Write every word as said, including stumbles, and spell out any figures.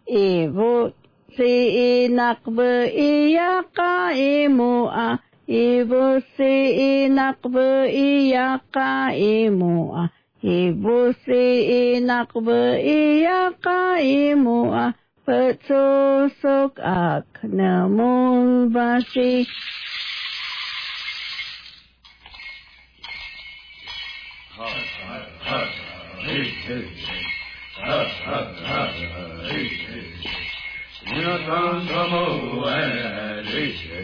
Ibu si inak beriak kaimua, ibu si inak beriak kaimua, ibu si inak beriak kaimua, petsusuk ak namun basi. Ina san samo eh